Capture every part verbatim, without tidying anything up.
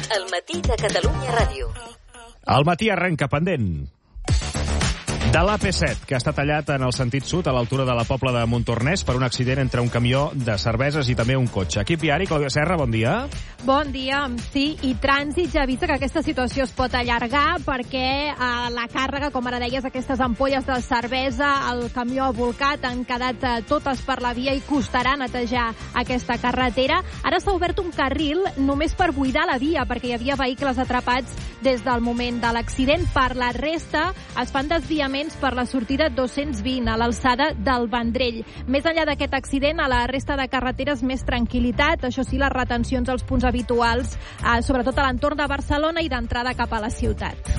El matí de Catalunya Ràdio. El matí arrenca pendent de l'A P set, que està tallat en el sentit sud a l'altura de la Pobla de Montornès per un accident entre un camió de cerveses i també un cotxe. Equip viari, Clàudia Serra, bon dia. Bon dia, sí, i Trànsit ja avisa que aquesta situació es pot allargar perquè eh, la càrrega, com ara deies, aquestes ampolles de cervesa, el camió ha volcat, han quedat eh, totes per la via i costarà netejar aquesta carretera. Ara s'ha obert un carril només per buidar la via, perquè hi havia vehicles atrapats des del moment de l'accident. Per la resta, es fan desviaments per la sortida dos-cents vint a l'alçada del Vendrell. Més enllà d'aquest accident, a la resta de carreteres més tranquil·litat, això sí, les retencions als punts habituals, eh, sobretot a l'entorn de Barcelona i d'entrada cap a la ciutat.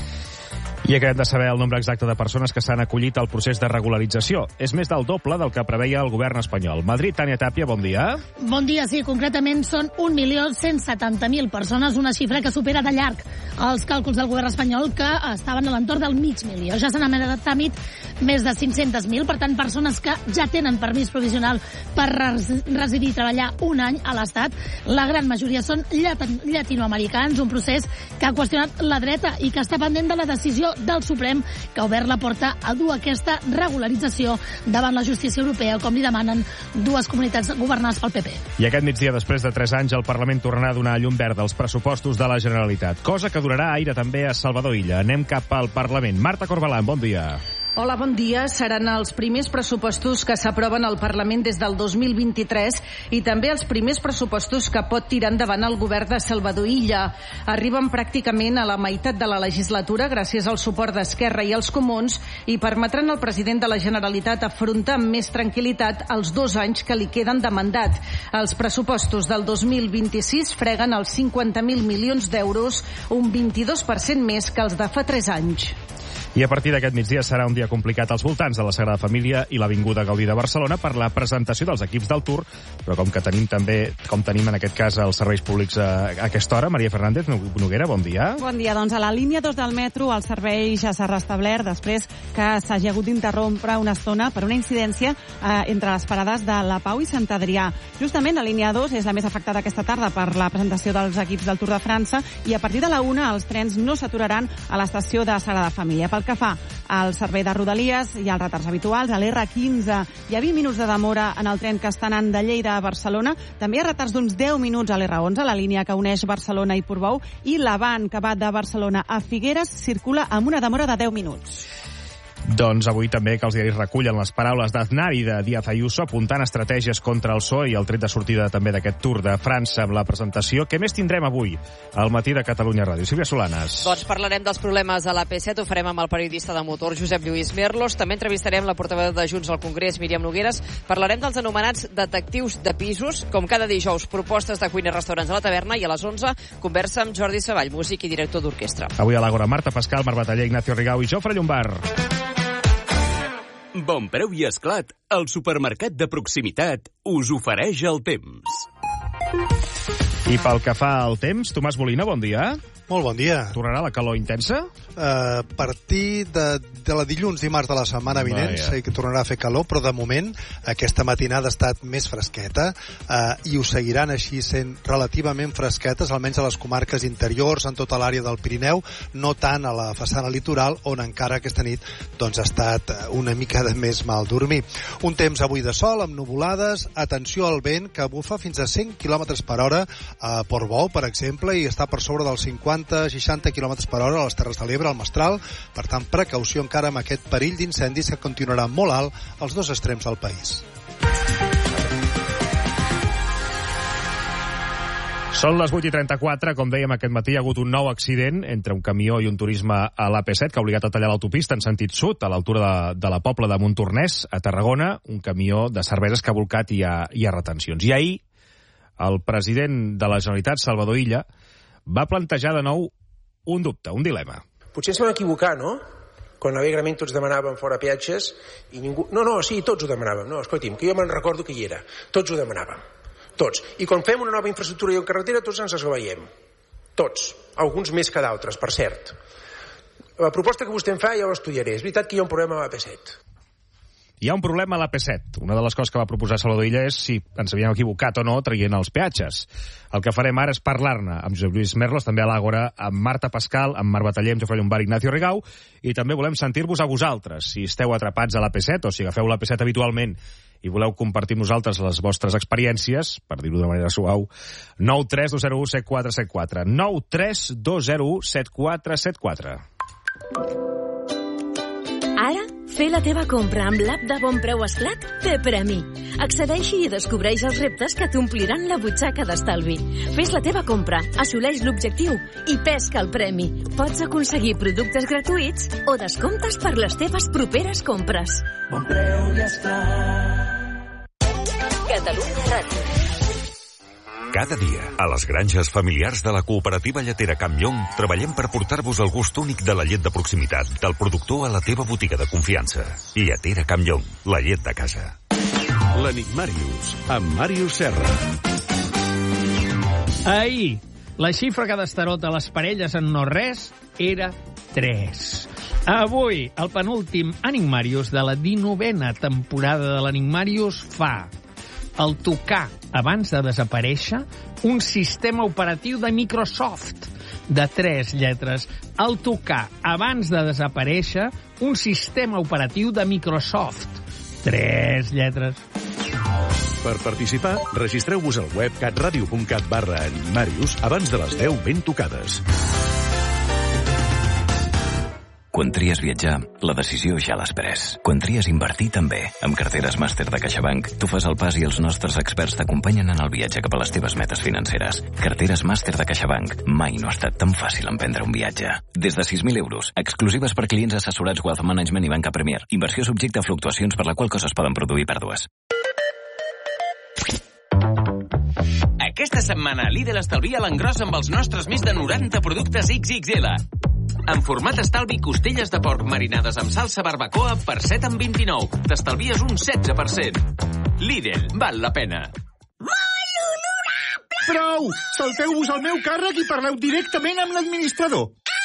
I acabem de saber el nombre exacte de persones que s'han acollit al procés de regularització. És més del doble del que preveia el govern espanyol. Madrid, Tània Tàpia, bon dia. Bon dia, sí. Concretament són un milió cent setanta mil persones, una xifra que supera de llarg els càlculs del govern espanyol, que estaven a l'entorn del mig milió. Ja se n'han anat a tràmit més de cinc-centes mil, per tant, persones que ja tenen permís provisional per residir i treballar un any a l'Estat. La gran majoria són llatinoamericans, un procés que ha qüestionat la dreta i que està pendent de la decisió del Suprem, que ha obert la porta a dur aquesta regularització davant la justícia europea, com li demanen dues comunitats governades pel P P. I aquest migdia, després de tres anys, el Parlament tornarà a donar llum verda als pressupostos de la Generalitat, cosa que donarà aire també a Salvador Illa. Anem cap al Parlament. Marta Corbalán, bon dia. Hola, bon dia. Seran els primers pressupostos que s'aproven al Parlament des del dos mil vint-i-tres i també els primers pressupostos que pot tirar endavant el govern de Salvador Illa. Arriben pràcticament a la meitat de la legislatura gràcies al suport d'Esquerra i els Comuns i permetran al president de la Generalitat afrontar amb més tranquil·litat els dos anys que li queden de mandat. Els pressupostos del dos mil vint-i-sis freguen els cinquanta mil milions d'euros, un vint-i-dos per cent més que els de fa tres anys. I a partir d'aquest migdia serà un dia complicat als voltants de la Sagrada Família i l'Avinguda Gaudí de Barcelona per la presentació dels equips del Tour, però com que tenim també, com tenim en aquest cas els serveis públics a, a aquesta hora, Maria Fernández Noguera, bon dia. Bon dia, doncs a la línia dos del metro el servei ja s'ha restablert després que s'hagi hagut d'interrompre una estona per una incidència eh, entre les parades de La Pau i Sant Adrià. Justament la línia dos és la més afectada aquesta tarda per la presentació dels equips del Tour de França i a partir de la una els trens no s'aturaran a l'estació de Sagrada Família. Pel que fa al servei de Rodalies, hi ha els retards habituals. A l'R quinze hi ha vint minuts de demora en el tren que està anant de Lleida a Barcelona. També hi ha retards d'uns deu minuts a l'R onze, la línia que uneix Barcelona i Portbou, i l'Avant, que va de Barcelona a Figueres, circula amb una demora de deu minuts. Doncs avui també que els diaris recullen les paraules d'Aznar i de Díaz Ayuso apuntant estratègies contra el P S O E i el tret de sortida també d'aquest Tour de França amb la presentació. Què més tindrem avui al matí de Catalunya Ràdio? Sílvia Solanes. Doncs parlarem dels problemes de l'A P set, ho farem amb el periodista de motor Josep Lluís Merlos. També entrevistarem la portaveu de Junts al Congrés, Míriam Nogueres. Parlarem dels anomenats detectius de pisos. Com cada dijous, propostes de cuina i restaurants a la taverna, i a les onze conversa amb Jordi Savall, músic i director d'orquestra. Avui a l'Àgora, Marta Pascal, Marc Bataller, Ignacio Rigau i Jofre Llombard. Bon preu i esclat, el supermercat de proximitat us ofereix el temps. I pel que fa al temps, Tomàs Molina, bon dia. Molt bon dia. Tornarà la calor intensa? Uh, a partir de, de la dilluns, dimarts de la setmana vinent, sé que tornarà a fer calor, però de moment aquesta matinada ha estat més fresqueta uh, i ho seguiran així sent relativament fresquetes, almenys a les comarques interiors, en tota l'àrea del Pirineu, no tant a la façana litoral, on encara aquesta nit doncs, ha estat una mica de més mal dormir. Un temps avui de sol, amb nuvolades, atenció al vent, que bufa fins a cent quilòmetres per hora a Portbou, per exemple, i està per sobre dels cinquanta a seixanta quilòmetres per hora a les Terres de l'Ebre, al Mestral. Per tant, precaució encara amb aquest perill d'incendis que continuarà molt alt als dos extrems del país. Són les vuit i trenta-quatre, com dèiem aquest matí, hi ha hagut un nou accident entre un camió i un turisme a l'A P set que ha obligat a tallar l'autopista en sentit sud, a l'altura de, de la Pobla de Montornès, a Tarragona, un camió de cerveses que ha volcat i hi ha, hi ha retencions. I ahir, el president de la Generalitat, Salvador Illa, va plantejar de nou un dubte, un dilema. Potser ens vam equivocar, no? Quan alegrament tots demanàvem fora peatges i ningú... No, no, sí, tots ho demanàvem. No, escolti'm, que jo me'n recordo que hi era. Tots ho demanàvem. Tots. I quan fem una nova infraestructura i en carretera, tots ens esgaveiem. Tots. Alguns més que d'altres, per cert. La proposta que vostè em fa ja l'estudiaré. És veritat que hi ha un problema a l'A P set. Hi ha un problema a l'A P set. Una de les coses que va proposar Salvador Illa és si ens havíem equivocat o no traient els peatges. El que farem ara és parlar-ne amb Josep Lluís Merlos, també a l'Àgora, amb Marta Pascal, amb Marc Bataller, amb Jofre Llombart, Ignacio Rigau, i també volem sentir-vos a vosaltres. Si esteu atrapats a l'A P set o si agafeu l'A P set habitualment i voleu compartir amb nosaltres les vostres experiències, per dir-ho de manera suau, nou tres dos zero u set quatre set quatre. nou tres dos zero u set quatre set quatre. Ara, fer la teva compra amb l'app de Bon Preu Esclat té premi. Accedeixi i descobreix els reptes que t'ompliran la butxaca d'estalvi. Fes la teva compra, assoleix l'objectiu i pesca el premi. Pots aconseguir productes gratuïts o descomptes per les teves properes compres. Bon Preu i Esclat. Catalunya Ràdio. Cada dia, a les granges familiars de la cooperativa lletera Camp Llong, treballem per portar-vos el gust únic de la llet de proximitat, del productor a la teva botiga de confiança. Lletera Camp Llong, la llet de casa. L'Enigmàrius, amb Màrius Serra. Ahir, la xifra que destarota les parelles en no res era tres. Avui, el penúltim Enigmàrius de la dinovena temporada de l'Enigmàrius fa el tocar, abans de desaparèixer, un sistema operatiu de Microsoft de tres lletres. El tocar, abans de desaparèixer, un sistema operatiu de Microsoft. Tres lletres. Per participar, registreu-vos al web catradio punt cat barra Enigmàrius abans de les deu ben tocades. Quan tries viatjar, la decisió ja l'has pres. Quan tries invertir, també. Amb carteres màster de CaixaBank, tu fas el pas i els nostres experts t'acompanyen en el viatge cap a les teves metes financeres. Carteres màster de CaixaBank. Mai no ha estat tan fàcil emprendre un viatge. Des de sis mil euros, exclusives per clients assessorats Wealth Management i Banca Premier. Inversió subjecte a fluctuacions per la qual cosa es poden produir pèrdues. Aquesta setmana Lidl estalvia l'engròs amb els nostres més de noranta productes ics ics ele. En format estalvi, costelles de porc marinades amb salsa barbacoa per set amb vint-i-nou. T'estalvies un setze per cent. Lidl, val la pena. Molt honorable! Prou! Salteu-vos al meu càrrec i parleu directament amb l'administrador.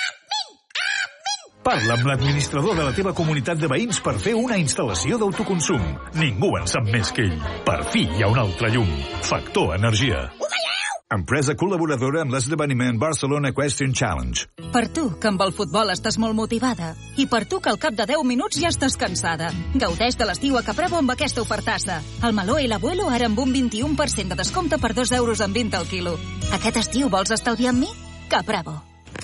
Parla amb l'administrador de la teva comunitat de veïns per fer una instal·lació d'autoconsum. Ningú en sap més que ell. Per fi hi ha un altre llum. Factor Energia. Empresa col·laboradora amb l'esdeveniment Barcelona Question Challenge. Per tu, que amb el futbol estàs molt motivada. I per tu, que al cap de deu minuts ja estàs cansada. Gaudeix de l'estiu a Capravo amb aquesta ofertassa. El meló i l'abuelo ara amb un vint-i-un per cent de descompte per dos euros amb vint al quilo. Aquest estiu vols estalviar amb mi? Capravo.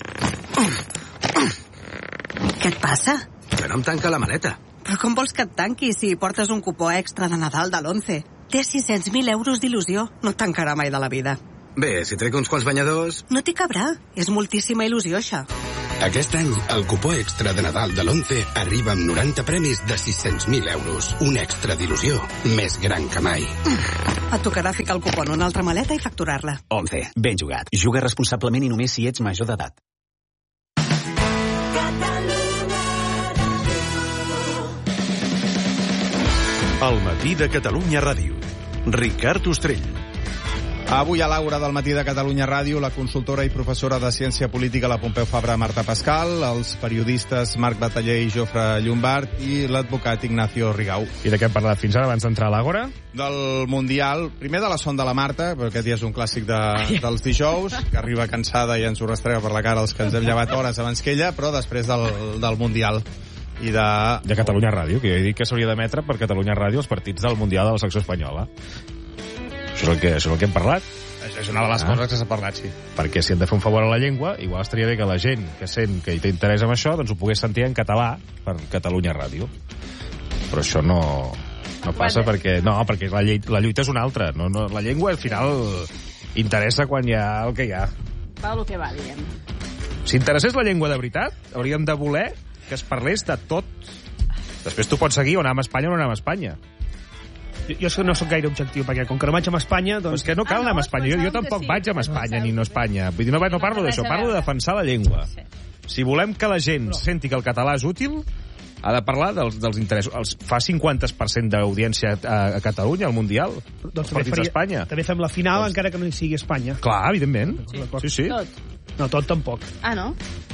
Què et passa? Que no em tanca la maleta. Però com vols que et tanqui si portes un cupó extra de Nadal de l'Once? Té sis-cents mil euros d'il·lusió. No et tancarà mai de la vida. Bé, si trec uns quants banyadors... No t'hi cabrà. És moltíssima il·lusió, això. Aquest any, el cupó extra de Nadal de l'Once arriba amb noranta premis de sis-cents mil euros. Un extra d'il·lusió més gran que mai. Et tocarà ficar el cupó en una altra maleta i facturar-la. Once. Ben jugat. Juga responsablement i només si ets major d'edat. El matí de Catalunya Ràdio. Ricard Ostrell. Avui a l'Àgora del matí de Catalunya Ràdio, la consultora i professora de Ciència Política, la Pompeu Fabra Marta Pascal, els periodistes Marc Bataller i Jofre Llombart i l'advocat Ignacio Rigau. I de què hem parlat fins ara, abans d'entrar a l'Àgora? Del Mundial, primer de la son de la Marta, perquè aquest dia és un clàssic de, dels dijous, que arriba cansada i ens ho rastrega per la cara els que ens hem llevat hores abans que ella, però després del, del Mundial. I de... de Catalunya Ràdio, que jo he dit que s'hauria d'emetre per Catalunya Ràdio els partits del Mundial de la secció espanyola. Això és el que, això és el que hem parlat. Això és una de les ah. coses que s'ha parlat, sí. Perquè si hem de fer un favor a la llengua, igual estaria bé que la gent que sent que hi té interès en això, doncs ho pogués sentir en català per Catalunya Ràdio. Però això no, no passa bueno. perquè... No, perquè la, llei, la lluita és una altra. No, no, la llengua, al final, interessa quan hi ha el que hi ha. Va el que va, diguem. Si interessés la llengua de veritat, hauríem de voler que es parlés de tot. Després tu pots seguir on anem a Espanya o no anem a Espanya. Jo, jo no sóc gaire objectiu, perquè com que no vaig a Espanya... Doncs... Pues que no cal ah, no, anar a Espanya. Jo, jo tampoc sí. vaig a Espanya ni no a Espanya. Vull dir, no, no parlo d'això, parlo de defensar la llengua. Sí. Si volem que la gent no. senti que el català és útil, ha de parlar dels, dels interessos. Els, fa cinquanta per cent d'audiència a, a Catalunya, al Mundial. Doncs també, faria, també fem la final, doncs... encara que no hi sigui Espanya. Clar, evidentment. Sí, sí. sí. Tot. No, tot tampoc. Ah, no?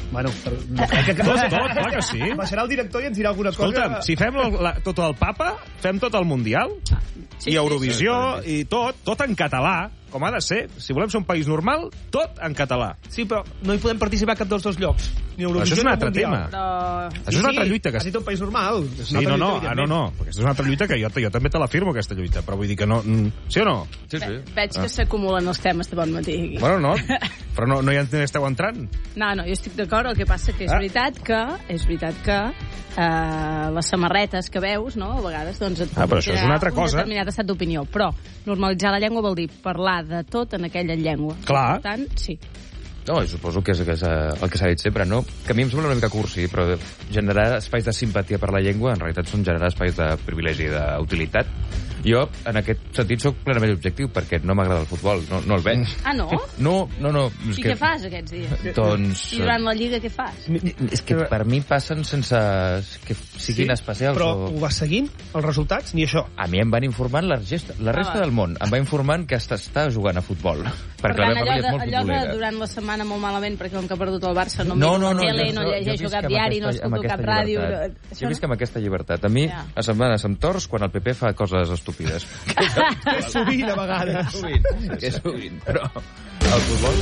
Bueno, per... que, que, tot, tot, clar que sí. Baixarà el director i ens dirà alguna Escolta'm, cosa... si fem la, la, tot el Papa, fem tot el Mundial, sí, i Eurovisió, sí, sí. i tot, tot en català, com ha de ser. Si volem ser un país normal, tot en català. Sí, però no hi podem participar a cap dels dos llocs. Ni Eurovisió, això és un altre ni tema. Però... Això és una altra lluita. Que... Ha estat un país normal. Sí, no, no, ah, no, no. Aquesta és una altra lluita que jo, jo també te l'afirmo, aquesta lluita, però vull dir que no... Sí o no? Sí, sí. Ve veig que ah. s'acumulen els temes de bon matí. Bueno, no, però no, no hi esteu entrant. No, no, jo estic d'acord, el que passa que és ah. veritat que és veritat que eh, les samarretes que veus, no?, a vegades, doncs et ah, però això és una altra cosa. Un determinat estat d'opinió, però normalitzar la llengua vol dir parlar de tot en aquella llengua. Clar. Per tant, sí. No, jo suposo que és, que és el que s'ha dit sempre, no? Que a mi em sembla una mica cursi, però generar espais de simpatia per la llengua en realitat són generar espais de privilegi i d'utilitat. Jo, en aquest sentit, sóc plenament objectiu, perquè no m'agrada el futbol, no, no el veig. Ah, no? No, no, no. I que... què fas aquests dies? Doncs... I durant la Lliga què fas? És que per mi passen sense que siguin sí, especials. Però o... ho vas seguint, els resultats, ni això? A mi em van informant la resta, la resta ah, del món. Em va informant que està jugant a futbol. Per tant, allò, de, allò de durant la setmana molt malament, perquè com que ha perdut el Barça no, no, no, no tele, no, no llegeixo cap diari, no escolto cap ràdio... Jo visc amb aquesta llibertat. A mi, ja. a setmanes em tors quan el P P fa coses estúpides. Que sovint, a vegades. Sovint, que sovint, però el futbol...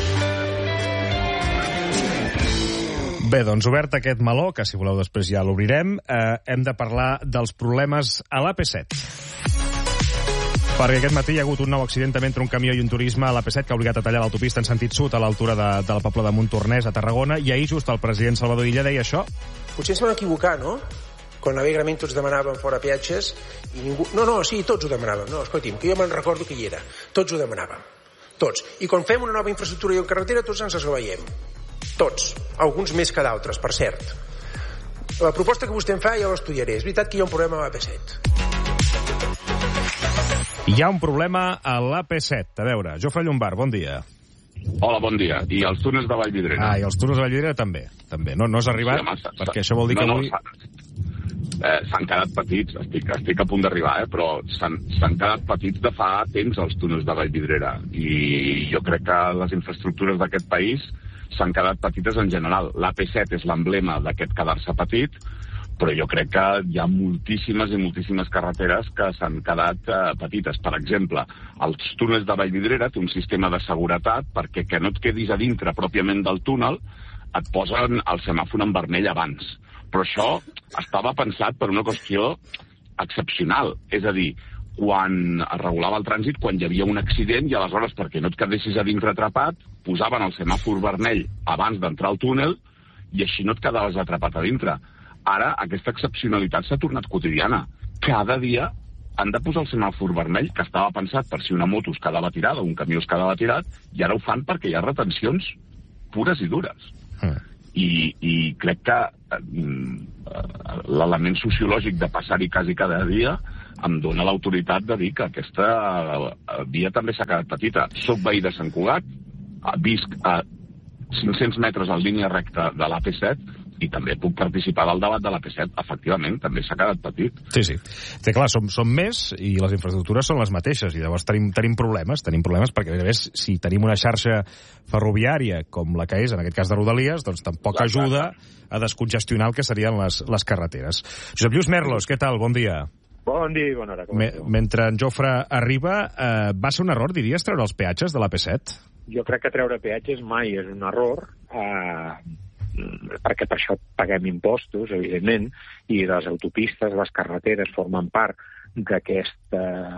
Bé, doncs obert aquest meló, que si voleu després ja l'obrirem, eh, hem de parlar dels problemes a l'A P set. Perquè aquest matí hi ha hagut un nou accident també entre un camió i un turisme a l'A P set que ha obligat a tallar l'autopista en sentit sud a l'altura de, del poble de Montornès, a Tarragona, i ahir just el president Salvador Illa deia això. Potser ens vam equivocar, no?, quan alegrament tots demanaven fora peatges i ningú... No, no, sí, tots ho demanàvem. No, escolti'm, que jo me'n recordo que hi era. Tots ho demanàvem. Tots. I quan fem una nova infraestructura i una carretera, tots ens la veiem. Tots. Alguns més que d'altres, per cert. La proposta que vostè em fa ja l'estudiaré. És veritat que hi ha un problema a l'A P set. Hi ha un problema a l'A P set. A veure, Jofre Llombart, bon dia. Hola, bon dia. I els túnels de Vallvidrera. Ah, i els túnels de Vallvidrera també. també. No, no has arribat, sí, home, perquè això vol dir que no, avui... No, eh, s'han quedat petits, estic, estic a punt d'arribar, eh, però s'han quedat petits de fa temps els túnels de Vallvidrera. I jo crec que les infraestructures d'aquest país s'han quedat petites en general. L'A P set és l'emblema d'aquest quedar-se petit, però jo crec que hi ha moltíssimes i moltíssimes carreteres que s'han quedat eh, petites. Per exemple, els túnels de Vallvidrera té un sistema de seguretat perquè que no et quedis a dintre pròpiament del túnel et posen el semàfor en vermell abans. Però això estava pensat per una qüestió excepcional. És a dir, quan es regulava el trànsit, quan hi havia un accident, i aleshores, perquè no et quedessis a dintre atrapat, posaven el semàfor vermell abans d'entrar al túnel i així no et quedaves atrapat a dintre. Ara, aquesta excepcionalitat s'ha tornat quotidiana. Cada dia han de posar el semàfor vermell, que estava pensat per si una moto es quedava tirada o un camió es quedava tirat, i ara ho fan perquè hi ha retencions pures i dures. Mm. I, i crec que eh, l'element sociològic de passar-hi quasi cada dia em dona l'autoritat de dir que aquesta eh, via també s'ha quedat petita. Soc veí de Sant Cugat, visc a cinc-cents metres en línia recta de l'A P set, i també puc participar del debat de l'A P set. Efectivament, també s'ha quedat petit. Sí, sí. Sí, clar, som, som més i les infraestructures són les mateixes i llavors tenim, tenim problemes, tenim problemes perquè a més si tenim una xarxa ferroviària com la que és, en aquest cas de Rodalies, doncs tampoc clar, ajuda clar. a descongestionar el que serien les, les carreteres. Josep Lluís Merlos, què tal? Bon dia. Bon dia i bona hora. Me, mentre en Jofre arriba, eh, va ser un error, diries, treure els peatges de l'A P set? Jo crec que treure peatges mai és un error, eh, perquè per això paguem impostos, evidentment, i les autopistes, les carreteres formen part d'aquest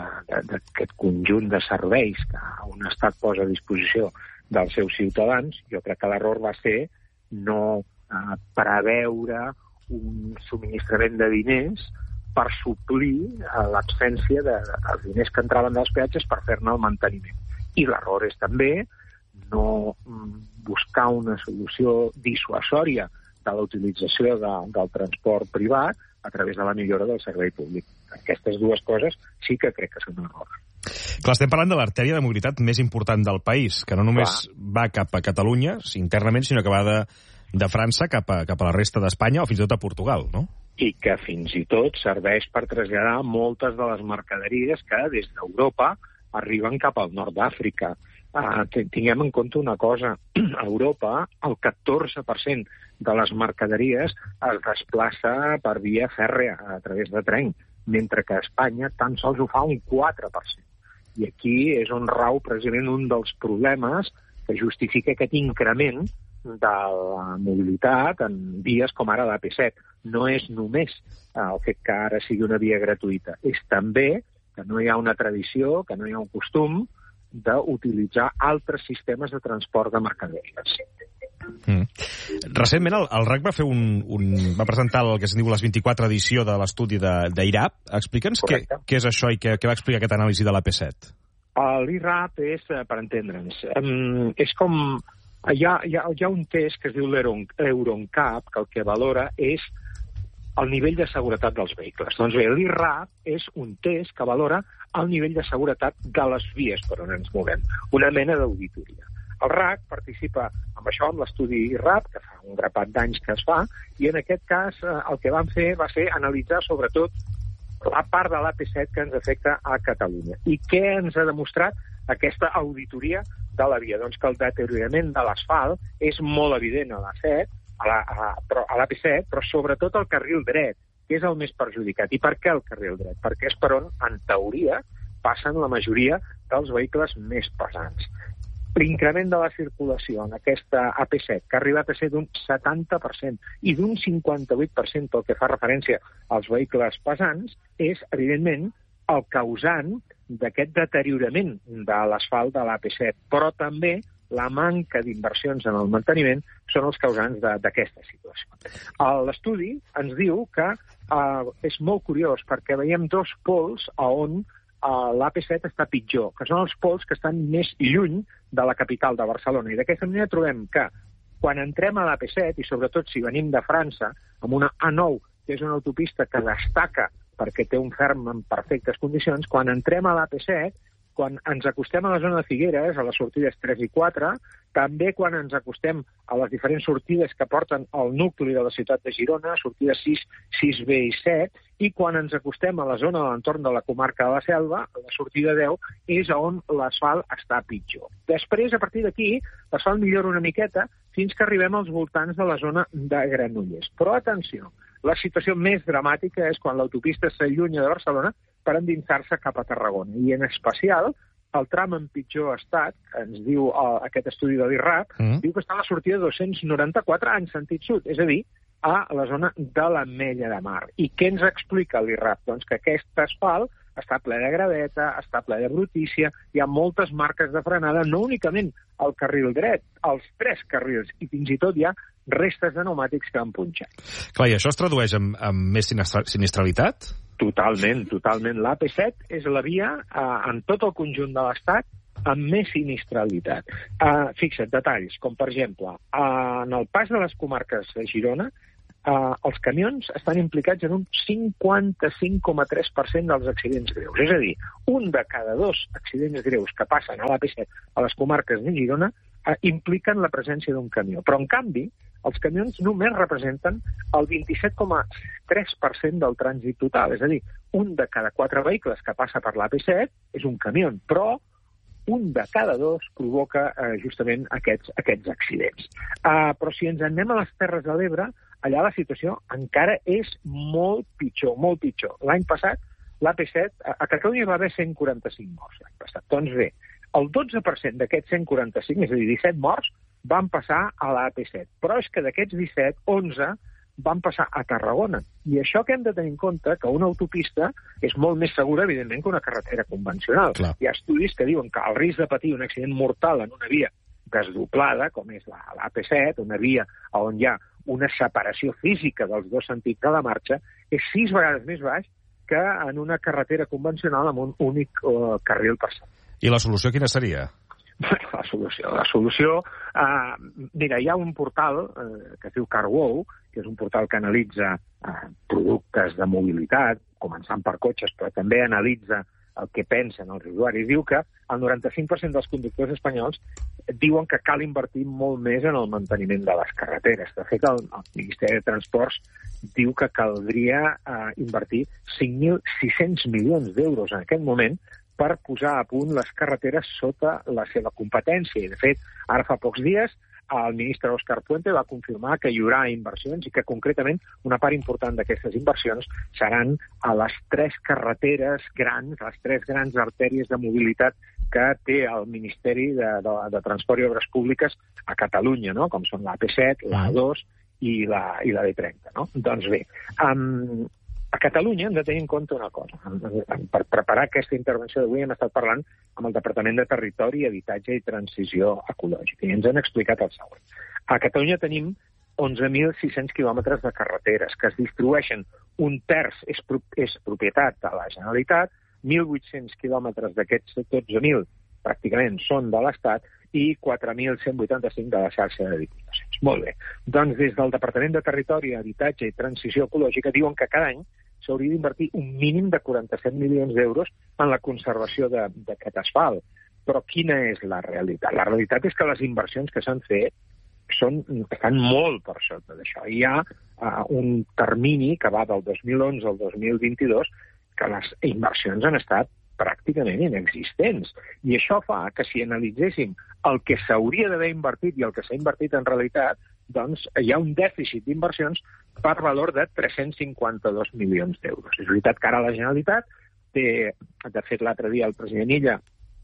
conjunt de serveis que un estat posa a disposició dels seus ciutadans. Jo crec que l'error va ser no eh, preveure un subministrament de diners per suplir l'absència de, dels diners que entraven dels peatges per fer-ne el manteniment. I l'error és també no buscar una solució dissuasòria de la utilització de, del transport privat a través de la millora del servei públic. Aquestes dues coses sí que crec que són un error. Clar, estem parlant de l'artèria de mobilitat més important del país, que no només Clar. va cap a Catalunya, internament, sinó que va de, de França cap a, cap a la resta d'Espanya o fins i tot a Portugal, no? I que fins i tot serveix per traslladar moltes de les mercaderies que des d'Europa arriben cap al nord d'Àfrica. Uh, tinguem en compte una cosa. A Europa, el catorze per cent de les mercaderies es desplaça per via fèrrea, a través de tren, mentre que a Espanya tan sols ho fa un quatre per cent. I aquí és on rau precisament un dels problemes que justifica aquest increment de la mobilitat en vies com ara l'A P set. No és només el fet que ara sigui una via gratuïta, és també que no hi ha una tradició, que no hi ha un costum d'utilitzar altres sistemes de transport de mercaderies. Mm. Recentment el, el R A C va fer un, un va presentar el que es diu les vint-i-quatre edició de l'estudi d'I R A P. Explica'ns què, què és això i què, què va explicar aquesta anàlisi de l'A P set. L'I R A P és, per entendre'ns, um, és com... Hi ha, hi, ha, hi ha un test que es diu l'Euroncap, que el que valora és el nivell de seguretat dels vehicles. Doncs bé, l'I R A P és un test que valora el nivell de seguretat de les vies per on ens movem, una mena d'auditoria. El R A C participa amb això, amb l'estudi I R A P, que fa un grapat d'anys que es fa, i en aquest cas el que van fer va ser analitzar sobretot la part de l'A P set que ens afecta a Catalunya. I què ens ha demostrat aquesta auditoria de la via? Doncs que el deteriorament de l'asfalt és molt evident a l'A set, a la, a, a l'A P set, però sobretot al carril dret, que és el més perjudicat. I per què el carril dret? Perquè és per on, en teoria, passen la majoria dels vehicles més pesants. L'increment de la circulació en aquesta A P set, que ha arribat a ser d'un setanta per cent i d'un cinquanta-vuit per cent pel que fa referència als vehicles pesants, és, evidentment, el causant d'aquest deteriorament de l'asfalt de l'A P set, però també la manca d'inversions en el manteniment són els causants d'aquesta situació. L'estudi ens diu que eh, és molt curiós perquè veiem dos pols on eh, l'A P set està pitjor, que són els pols que estan més lluny de la capital de Barcelona. I d'aquesta manera trobem que quan entrem a l'A P set, i sobretot si venim de França, amb una A nou, que és una autopista que destaca perquè té un ferm en perfectes condicions, quan entrem a l'A P set, quan ens acostem a la zona de Figueres, a les sortides tres i quatre, també quan ens acostem a les diferents sortides que porten al nucli de la ciutat de Girona, sortides sis, sis B i set, i quan ens acostem a la zona de l'entorn de la comarca de la Selva, a la sortida deu, és on l'asfalt està pitjor. Després, a partir d'aquí, l'asfalt millora una miqueta fins que arribem als voltants de la zona de Granollers. Però, atenció, la situació més dramàtica és quan l'autopista s'allunya de Barcelona per endinsar-se cap a Tarragona. I en especial, el tram en pitjor estat, que ens diu uh, aquest estudi de l'I R A P, mm. diu que està a la sortida dos-cents noranta-quatre en sentit sud, és a dir, a la zona de l'Ametlla de Mar. I què ens explica l'I R A P? Doncs que aquest asfalt està ple de graveta, està ple de brutícia, hi ha moltes marques de frenada, no únicament al carril dret, als tres carrils, i fins i tot hi ha restes de pneumàtics que han punxat. Clar, i això es tradueix en, en més sinistralitat? Totalment, totalment. L'A P set és la via eh, en tot el conjunt de l'Estat amb més sinistralitat. Eh, fixa't, detalls, com per exemple, eh, en el pas de les comarques de Girona, eh, els camions estan implicats en un cinquanta-cinc coma tres per cent dels accidents greus. És a dir, un de cada dos accidents greus que passen a l'A P set a les comarques de Girona eh, impliquen la presència d'un camió. Però, en canvi, els camions només representen el vint-i-set coma tres per cent del trànsit total. És a dir, un de cada quatre vehicles que passa per l'A P set és un camió, però un de cada dos provoca eh, justament aquests, aquests accidents. Uh, però si ens anem a les Terres de l'Ebre, allà la situació encara és molt pitjor, molt pitjor. L'any passat, l'A P set, a, a Catalunya hi va haver cent quaranta-cinc morts l'any passat. Doncs bé, el dotze per cent d'aquests cent quaranta-cinc, és a dir, disset morts, van passar a l'A P set. Però és que d'aquests disset, onze van passar a Tarragona. I això que hem de tenir en compte, que una autopista és molt més segura, evidentment, que una carretera convencional. Clar. Hi ha estudis que diuen que el risc de patir un accident mortal en una via desdoblada, com és l'A P set, una via on hi ha una separació física dels dos sentits de la marxa, és sis vegades més baix que en una carretera convencional amb un únic uh, carril per set. I la solució quina seria? Bueno, la solució, la solució... Uh, mira, hi ha un portal uh, que es diu CarWow, que és un portal que analitza uh, productes de mobilitat, començant per cotxes, però també analitza el que pensen els usuaris. Diu que el noranta-cinc per cent dels conductors espanyols diuen que cal invertir molt més en el manteniment de les carreteres. De fet, el, el Ministeri de Transports diu que caldria uh, invertir cinc mil sis-cents milions d'euros en aquest moment per posar a punt les carreteres sota la seva competència. I, de fet, ara fa pocs dies, el ministre Òscar Puente va confirmar que hi haurà inversions i que, concretament, una part important d'aquestes inversions seran a les tres carreteres grans, les tres grans artèries de mobilitat que té el Ministeri de, de, de Transport i Obres Públiques a Catalunya, no? Com són l'A P set, l'A dos i la, i la B trenta. No? Doncs bé, um, a Catalunya hem de tenir en compte una cosa. Per preparar aquesta intervenció d'avui hem estat parlant amb el Departament de Territori, Habitatge i Transició Ecològica i ens han explicat el següent. A Catalunya tenim onze mil sis-cents quilòmetres de carreteres que es distribueixen. Un terç és, pro és propietat de la Generalitat, mil vuit-cents quilòmetres d'aquests dotze mil pràcticament són de l'Estat i quatre mil cent vuitanta-cinc de la xarxa de diputacions. Molt bé. Doncs des del Departament de Territori, Habitatge i Transició Ecològica diuen que cada any s'hauria d'invertir un mínim de quaranta-set milions d'euros en la conservació d'aquest asfalt. Però quina és la realitat? La realitat és que les inversions que s'han fet són, estan molt per sota d'això. Hi ha uh, un termini que va del dos mil onze al dos mil vint-i-dos que les inversions han estat pràcticament inexistents. I això fa que si analitzéssim el que s'hauria d'haver invertit i el que s'ha invertit en realitat, doncs hi ha un dèficit d'inversions per valor de tres-cents cinquanta-dos milions d'euros. És veritat que ara la Generalitat té, de fet l'altre dia el president Illa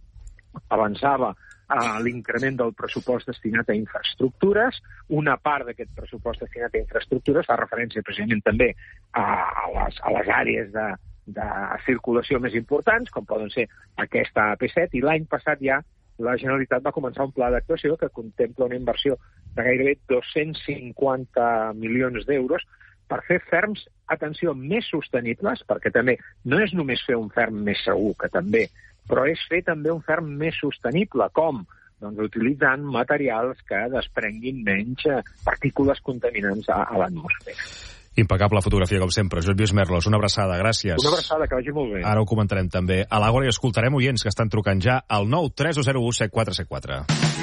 avançava a l'increment del pressupost destinat a infraestructures. Una part d'aquest pressupost destinat a infraestructures fa referència precisament també a, a, les, a les àrees de, de circulació més importants, com poden ser aquesta A P set, i l'any passat ja la Generalitat va començar un pla d'actuació que contempla una inversió de gairebé dos-cents cinquanta milions d'euros per fer ferms, atenció, més sostenibles, perquè també no és només fer un ferm més segur, que també, però és fer també un ferm més sostenible. Com? Doncs utilitzant materials que desprenguin menys partícules contaminants a, a l'atmosfera. Impecable fotografia, com sempre. Josep Lluís Merlos, una abraçada, gràcies. Una abraçada, que vagi molt bé. Ara ho comentarem també a l'Àgora i escoltarem oients que estan trucant ja al nou tres zero u set quatre set quatre.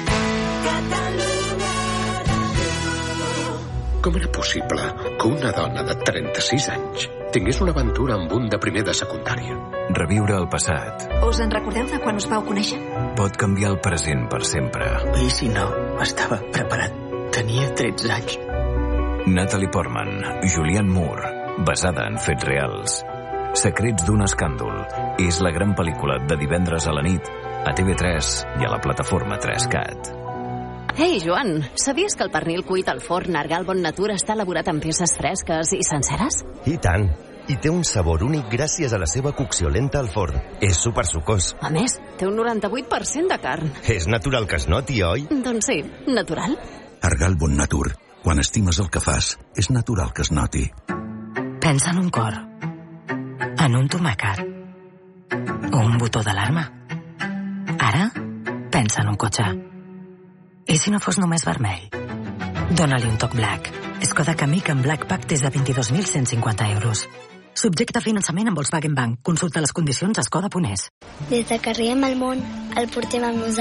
Com era possible que una dona de trenta-sis anys tingués una aventura amb un de primer de secundària? Reviure el passat Us en recordeu de quan us vau conèixer? pot canviar el present per sempre. I si no, estava preparat. Tenia tretze anys. Natalie Portman, Julianne Moore, basada en fets reals. Secrets d'un escàndol és la gran pel·lícula de divendres a la nit a T V tres i a la plataforma tres cat. Ei, Joan, sabies que el pernil cuit al forn Argal Bon Natura està elaborat amb peces fresques i senceres? I tant. I té un sabor únic gràcies a la seva cocció lenta al forn. És supersucós. A més, té un noranta-vuit per cent de carn. És natural que es noti, oi? Doncs sí, natural. Argal Bon Natur. Quan estimes el que fas, és natural que es noti. Pensa en un cor, en un tomàquet o un botó d'alarma. Ara, pensa en un cotxe. I si no fos només vermell? Dóna-li un toc black. Skoda Kamiq amb Black Pack des de vint-i-dos mil cent cinquanta euros. Subjecte a finançament amb Volkswagen Bank. Consulta les condicions a skoda punt es. Des que arribem al món, el portem amb nosaltres.